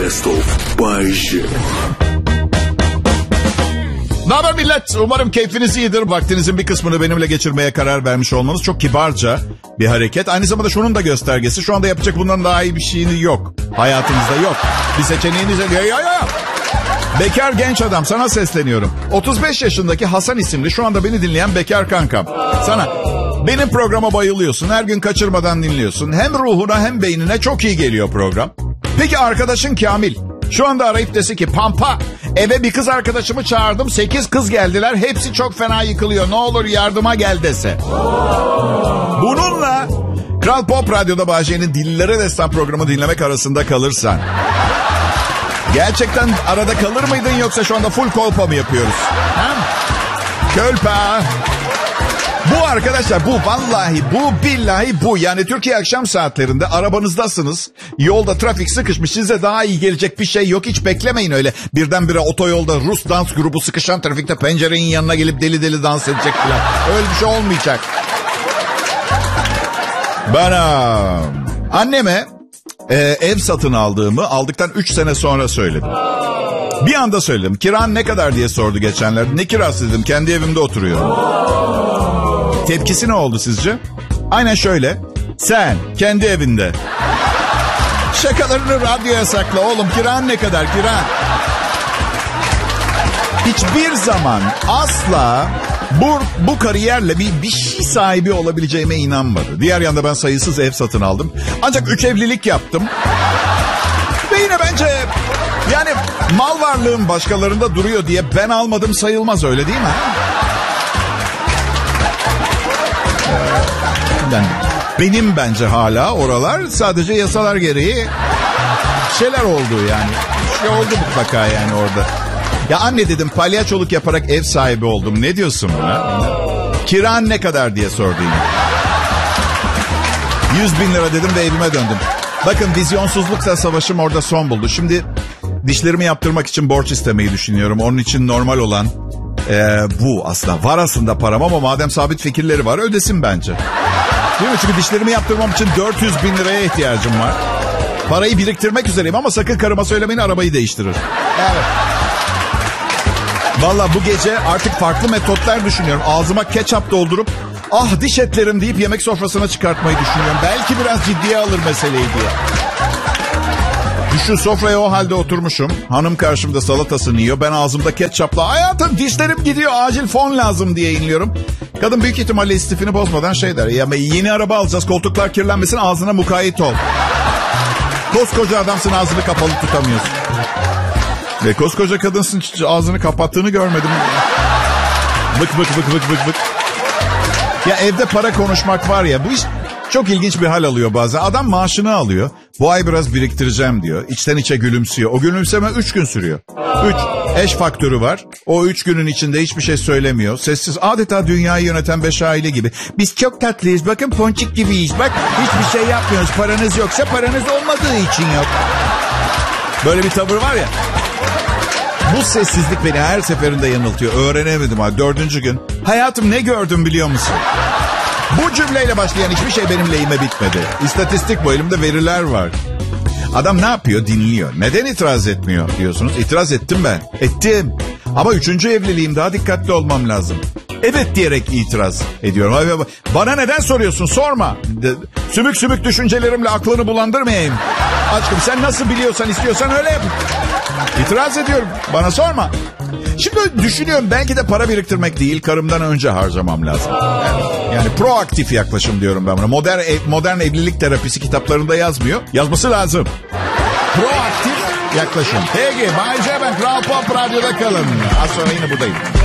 Best of Bay J. Ne haber millet? Umarım keyfiniz iyidir. Vaktinizin bir kısmını benimle geçirmeye karar vermiş olmanız çok kibarca bir hareket. Aynı zamanda şunun da göstergesi. Şu anda yapacak bundan daha iyi bir şeyiniz yok. Hayatınızda yok. Bir seçeneğiniz yok. Bekar genç adam, sana sesleniyorum. 35 yaşındaki Hasan isimli şu anda beni dinleyen bekar kankam. Sana, benim programa bayılıyorsun. Her gün kaçırmadan dinliyorsun. Hem ruhuna hem beynine çok iyi geliyor program. Peki arkadaşın Kamil şu anda arayıp dese ki Pampa, eve bir kız arkadaşımı çağırdım, 8 kız geldiler, hepsi çok fena yıkılıyor, ne olur yardıma gel dese. Bununla Kral Pop Radyo'da Bay J'nin Dillere Destan programı dinlemek arasında kalırsan, gerçekten arada kalır mıydın yoksa şu anda full kolpa mı yapıyoruz? Ha? Kölpa. Bu arkadaşlar, bu vallahi, bu billahi bu. Yani Türkiye akşam saatlerinde arabanızdasınız. Yolda trafik sıkışmış. Size daha iyi gelecek bir şey yok. Hiç beklemeyin öyle. Birdenbire otoyolda Rus dans grubu sıkışan trafikte pencerenin yanına gelip deli deli dans edecek falan. Öyle bir şey olmayacak. Ben anneme ev satın aldıktan 3 sene sonra söyledim. Bir anda söyledim. Kiran ne kadar diye sordu geçenlerde. Ne kirası dedim. Kendi evimde oturuyorum. Tepkisi ne oldu sizce? Aynen şöyle. Sen kendi evinde. Şakalarını radyoya sakla oğlum. Kiran ne kadar kiran? Hiçbir zaman asla bu kariyerle bir şey sahibi olabileceğime inanmadı. Diğer yanda ben sayısız ev satın aldım. Ancak 3 evlilik yaptım. Ve yine bence yani mal varlığım başkalarında duruyor diye ben almadım sayılmaz, öyle değil mi? Yani benim bence hala oralar sadece yasalar gereği şeyler oldu yani. Bir şey oldu mutlaka yani orada. Ya anne dedim, palyaçoluk yaparak ev sahibi oldum. Ne diyorsun buna? Kiran ne kadar diye sordu yine. 100.000 lira dedim ve evime döndüm. Bakın, vizyonsuzlukla savaşım orada son buldu. Şimdi dişlerimi yaptırmak için borç istemeyi düşünüyorum. Onun için normal olan bu aslında. Var aslında param ama madem sabit fikirleri var ödesin bence. Değil mi? Çünkü dişlerimi yaptırmam için 400.000 liraya ihtiyacım var. Parayı biriktirmek üzereyim ama sakın karıma söylemeyin, arabayı değiştirir. Evet. Valla bu gece artık farklı metotlar düşünüyorum. Ağzıma ketçap doldurup diş etlerim deyip yemek sofrasına çıkartmayı düşünüyorum. Belki biraz ciddiye alır meseleyi diye. Düşün, sofraya o halde oturmuşum. Hanım karşımda salatasını yiyor. Ben ağzımda ketçapla hayatım dişlerim gidiyor, acil fon lazım diye inliyorum. Kadın büyük ihtimalle istifini bozmadan şey der. Ya yeni araba alacağız, koltuklar kirlenmesin, ağzına mukayyet ol. Koskoca adamsın, ağzını kapalı tutamıyorsun. Ve koskoca kadınsın, ağzını kapattığını görmedim. Bık bık bık bık bık bık. Ya evde para konuşmak var ya, bu iş çok ilginç bir hal alıyor bazen. Adam maaşını alıyor. Bu ay biraz biriktireceğim diyor. İçten içe gülümsüyor. O gülümseme 3 gün sürüyor. 3. Eş faktörü var. O 3 günün içinde hiçbir şey söylemiyor. Sessiz, adeta dünyayı yöneten 5 aile gibi. Biz çok tatlıyız. Bakın ponçik gibiyiz. Bak hiçbir şey yapmıyoruz. Paranız yoksa paranız olmadığı için yok. Böyle bir tavır var ya. Bu sessizlik beni her seferinde yanıltıyor. Öğrenemedim ha. 4. gün. Hayatım ne gördüm biliyor musun? Bu cümleyle başlayan hiçbir şey benim lehime bitmedi. İstatistik bu, elimde veriler var. Adam ne yapıyor? Dinliyor. Neden itiraz etmiyor diyorsunuz? İtiraz ettim ben. Ettim. Ama 3. evliliğim, daha dikkatli olmam lazım. Evet diyerek itiraz ediyorum. Bana neden soruyorsun? Sorma. Sümük sümük düşüncelerimle aklını bulandırmayayım. Aşkım sen nasıl biliyorsan istiyorsan öyle yap. İtiraz ediyorum. Bana sorma. Şimdi düşünüyorum, belki de para biriktirmek değil, karımdan önce harcamam lazım. Yani proaktif yaklaşım diyorum ben buna. Modern evlilik terapisi kitaplarında yazmıyor. Yazması lazım. Proaktif yaklaşım. Peki, Bay J, ben Kral Pop Radyo'da kalın. Az sonra yine buradayım.